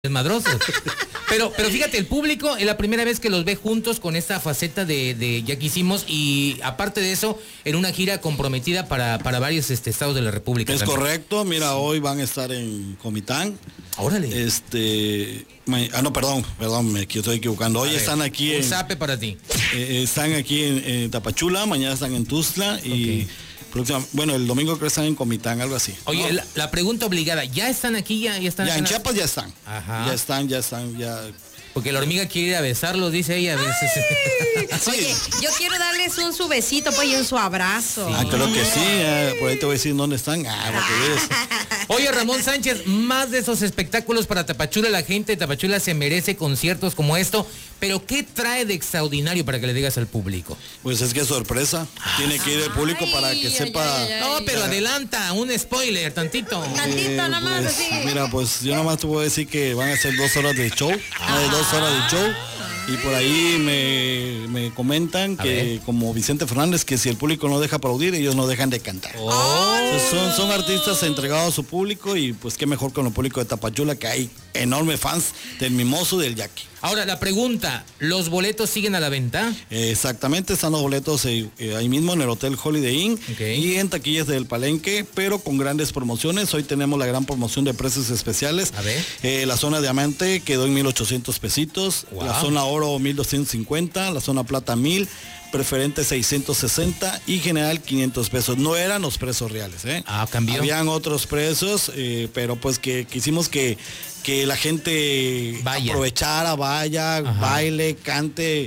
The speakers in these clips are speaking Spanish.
desmadrosos. Pero fíjate, el público es la primera vez que los ve juntos con esta faceta de ya que hicimos, y aparte de eso, en una gira comprometida para varios estados de la República. Es también. correcto, mira, hoy van a estar en Comitán. Órale. No, perdón, me estoy equivocando. Hoy están aquí un zape para ti. Están aquí en Tapachula, mañana están en Tuxtla y bueno, el domingo creo que están en Comitán, algo así. Oye, ¿no? la pregunta obligada, ¿ya están aquí? ¿Ya están Ya aquí en Chiapas ya están. Ajá. Ya están. Porque la hormiga quiere ir a besarlos, dice ella a veces. Sí. Oye, yo quiero darles su besito, pues, y un su abrazo. Sí. Creo que sí, por ahí te voy a decir dónde están. Oye, Ramón Sánchez, más de esos espectáculos para Tapachula, la gente de Tapachula se merece conciertos como esto, pero ¿qué trae de extraordinario para que le digas al público? Pues es que es sorpresa, tiene que ir el público para que sepa. No, pero adelanta, un spoiler, tantito. Tantito nada más, pues, así. Mira, pues yo nada más te voy a decir que van a ser 2 horas de show, de 2 horas de show. Y por ahí me comentan que, como Vicente Fernández, que si el público no deja aplaudir, ellos no dejan de cantar. Entonces, son artistas entregados a su público, y pues qué mejor con el público de Tapachula, que hay enormes fans del Mimoso y del Jackie. Ahora, la pregunta, ¿los boletos siguen a la venta? Exactamente, están los boletos ahí mismo en el Hotel Holiday Inn y en taquillas del Palenque, pero con grandes promociones. Hoy tenemos la gran promoción de precios especiales. A ver. La zona diamante quedó en 1,800 pesitos, la zona oro 1,250, la zona plata 1,000, preferente 660 y general 500 pesos. No eran los precios reales, Cambió. Habían otros precios, pero pues que quisimos que la gente aprovechara, baile, cante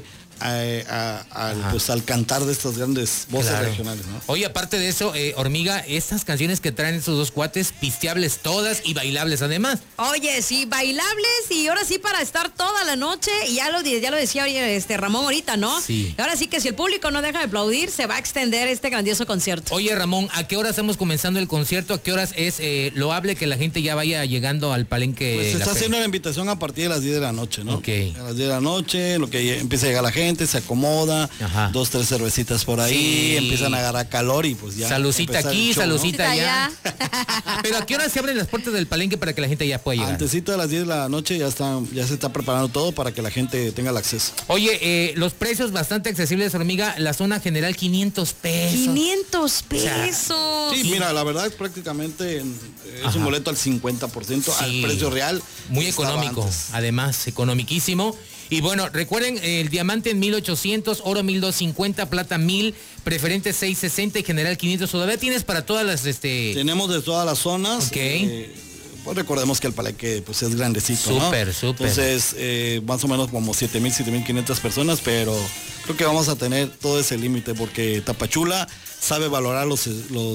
al cantar de estas grandes voces regionales, ¿no? Oye, aparte de eso, Hormiga, estas canciones que traen estos dos cuates, pisteables todas y bailables además. Oye, sí, bailables, y ahora sí para estar toda la noche, y ya lo decía Ramón ahorita, ¿no? Sí. Y ahora sí que si el público no deja de aplaudir, se va a extender este grandioso concierto. Oye, Ramón, ¿a qué hora estamos comenzando el concierto? ¿A qué horas es loable que la gente ya vaya llegando al Palenque? Pues se está haciendo la invitación a partir de las 10 de la noche, ¿no? Ok. A las 10 de la noche, lo que empieza a llegar la gente, se acomoda, 2, 3 cervecitas por ahí, empiezan a agarrar calor y pues ya. Salucita aquí, show, salucita ¿no? allá. Pero ¿a qué hora se abren las puertas del Palenque para que la gente ya pueda llegar? Antesito de las 10 de la noche ya se está preparando todo para que la gente tenga el acceso. Oye, los precios bastante accesibles, Hormiga, la zona general 500 pesos. 500 pesos. O sea, sí, mira, la verdad es prácticamente es un boleto al 50%, al precio real. Muy económico, además, economiquísimo. Y bueno, recuerden, el diamante en 1,800, oro 1,250, plata 1,000, preferente 660 y general 500. Todavía tienes para todas las... Tenemos de todas las zonas. Pues recordemos que el Palenque pues es grandecito, súper. Entonces, más o menos como 7,000, 7,500 personas, pero creo que vamos a tener todo ese límite porque Tapachula sabe valorar los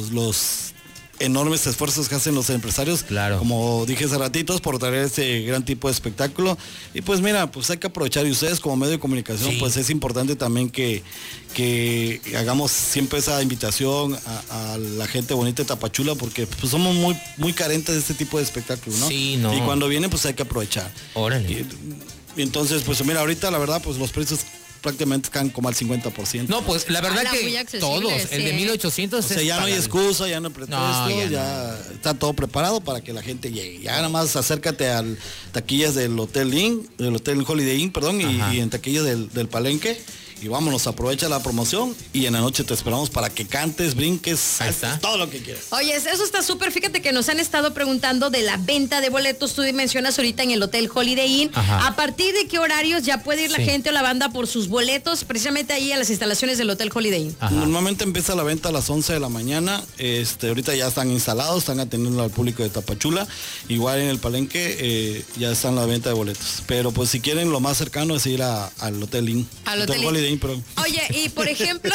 enormes esfuerzos que hacen los empresarios, como dije hace ratitos, por traer este gran tipo de espectáculo. Y pues mira, pues hay que aprovechar, y ustedes como medio de comunicación, pues es importante también que hagamos siempre esa invitación a la gente bonita de Tapachula, porque pues somos muy carentes de este tipo de espectáculo, ¿no? Sí, no. Y cuando vienen, pues hay que aprovechar. Órale. Y entonces, pues mira, ahorita la verdad, pues los precios prácticamente están como al 50%. No, pues la verdad que todos, el de 1,800 o sea, ya no hay excusa, ya no hay pretexto, ya está todo preparado para que la gente llegue. Ya nada más acércate al taquillas del Hotel Holiday Inn, y en taquillas del Palenque. Y vámonos, aprovecha la promoción y en la noche te esperamos para que cantes, brinques, saltes, todo lo que quieras. Oye, eso está súper. Fíjate que nos han estado preguntando de la venta de boletos. Tú mencionas ahorita en el Hotel Holiday Inn. ¿A partir de qué horarios ya puede ir la gente o la banda por sus boletos precisamente ahí a las instalaciones del Hotel Holiday Inn? Normalmente empieza la venta a las 11 de la mañana. Ahorita ya están instalados, están atendiendo al público de Tapachula. Igual en el Palenque ya están la venta de boletos. Pero pues si quieren, lo más cercano es ir al Hotel Inn. Al Hotel Holiday Inn. Oye, y por ejemplo...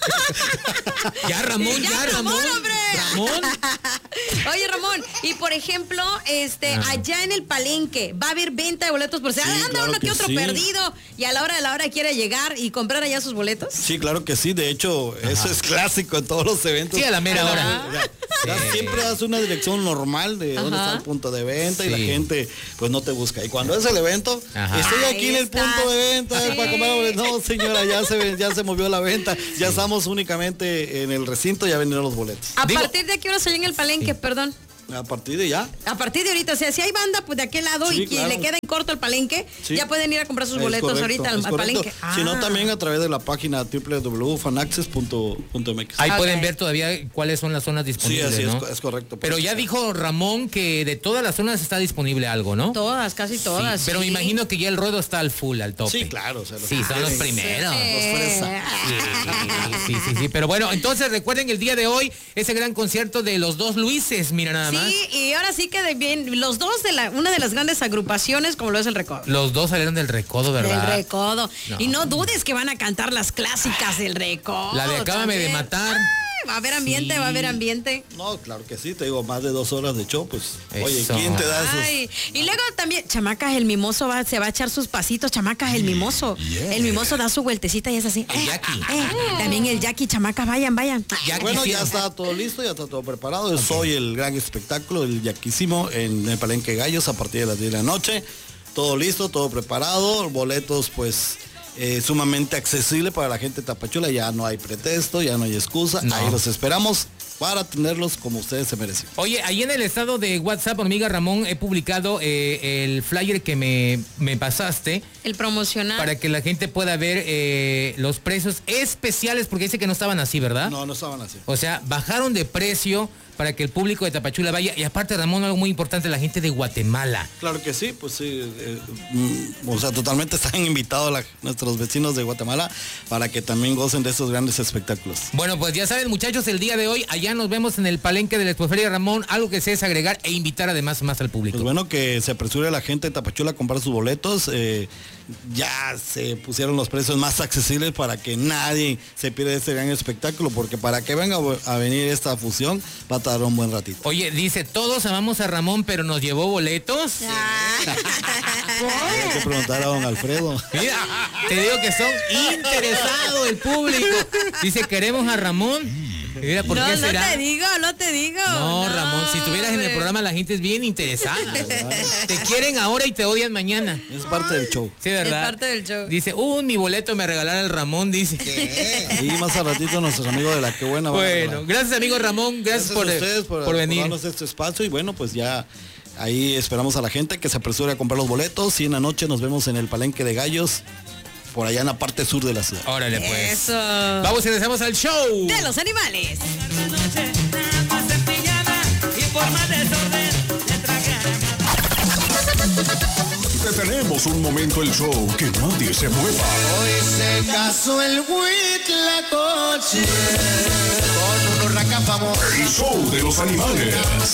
ya, Ramón. Hombre. Ramón. Oye, Ramón, y por ejemplo, allá en el Palenque, ¿va a haber venta de boletos por si anda uno que otro perdido y a la hora de la hora quiere llegar y comprar allá sus boletos? Sí, claro que sí. De hecho, eso es clásico en todos los eventos. Sí, a la mera hora. Siempre das una dirección normal de dónde está el punto de venta y la gente pues no te busca. Y cuando es el evento, estoy aquí en el punto de venta para comer boletos. No, señora, ya se movió la venta. Ya estamos únicamente en el recinto, ya vendieron los boletos. ¿A partir de qué hora se en el Palenque? Perdón. A partir de ya. A partir de ahorita, o sea, si hay banda pues de aquel lado Sí, y quien claro. le queda en corto el palenque, Sí. ya pueden ir a comprar sus Es boletos correcto, ahorita es al correcto. palenque. Si no, también a través de la página www.fanaccess.mx. Ahí Ok. pueden ver todavía cuáles son las zonas Sí, disponibles, así ¿no? es correcto. Pero ya dijo Ramón que de todas las zonas está disponible algo, ¿no? Todas, casi todas. Sí, pero me sí. imagino que ya el ruedo está al full, al tope. Sí, claro. O sea, Sí, son los primeros. Sí. Sí. Pero bueno, entonces recuerden el día de hoy ese gran concierto de los dos Luises, mira nada más. Sí, y ahora sí que los dos de una de las grandes agrupaciones como lo es el Recodo. Los dos salieron del Recodo, ¿verdad? Del Recodo. No. Y no dudes que van a cantar las clásicas del Recodo. La de Acábame de también. matar. Ay, va a haber ambiente, Sí. va a haber ambiente. No, claro que sí, te digo, más de 2 horas de show, pues, oye, Eso. ¿quién te da esos? Ay, y luego también, Chamacas el Mimoso se va a echar sus pasitos, Chamacas el Mimoso. El Mimoso da su vueltecita y es así. El Jackie. También el Jackie, Chamacas, vayan. Ya Bueno, ya quisiera. está todo listo, ya está todo preparado. Soy el gran espectáculo, el Yaquísimo, en el Palenque Gallos a partir de las 10 de la noche. Todo listo, todo preparado. Boletos, pues, sumamente accesible para la gente de Tapachula. Ya no hay pretexto, ya no hay excusa. No. Ahí los esperamos para tenerlos como ustedes se merecen. Oye, ahí en el estado de WhatsApp, amiga Ramón, he publicado el flyer que me pasaste El promocional. para que la gente pueda ver los precios especiales, porque dice que no estaban así, ¿verdad? No estaban así. O sea, bajaron de precio para que el público de Tapachula vaya. Y aparte, Ramón, algo muy importante, la gente de Guatemala. Claro que sí, pues sí, o sea, totalmente están invitados nuestros vecinos de Guatemala para que también gocen de estos grandes espectáculos. Bueno, pues ya saben, muchachos, el día de hoy, allá nos vemos en el palenque de la Expoferia Ramón. Algo que se es agregar e invitar además más al público. Pues bueno, que se apresure la gente de Tapachula a comprar sus boletos. Ya se pusieron los precios más accesibles para que nadie se pierda este gran espectáculo, porque para que venga a venir esta fusión va a tardar un buen ratito. Oye, dice, todos amamos a Ramón, pero nos llevó boletos. Hay que preguntar a don Alfredo. Mira, te digo que son interesados el público. Dice, queremos a Ramón. Mira, ¿por qué será? No te digo. No, Ramón, si estuvieras en el programa la gente es bien interesada. Te quieren ahora y te odian mañana. Es parte del show. Sí, ¿verdad? Es parte del show. Dice, mi boleto me regalara el Ramón, dice. Y más a ratito nuestros amigos de La Que Buena van a Bueno, regalar. gracias amigo Ramón, gracias, a ustedes por venir. darnos este espacio y bueno, pues ya ahí esperamos a la gente que se apresure a comprar los boletos y en la noche nos vemos en el Palenque de Gallos, por allá en la parte sur de la ciudad. Órale pues. Eso. Vamos y regresamos al show. De los animales. Te tenemos un momento el show que nadie se mueva. Hoy se casó el Huitlacoche con un huracán famoso. El show de los animales.